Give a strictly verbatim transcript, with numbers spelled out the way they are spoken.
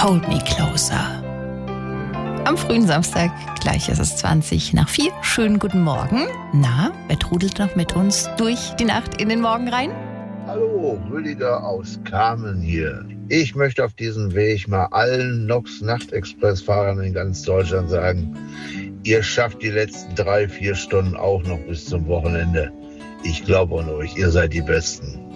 Hold Me Closer. Am frühen Samstag, gleich ist es zwanzig nach vier. Schönen guten Morgen. Na, wer trudelt noch mit uns durch die Nacht in den Morgen rein? Hallo, Rüdiger aus Kamen hier. Ich möchte auf diesem Weg mal allen Nox-Nachtexpress-Fahrern in ganz Deutschland sagen, ihr schafft die letzten drei, vier Stunden auch noch bis zum Wochenende. Ich glaube an euch, ihr seid die Besten.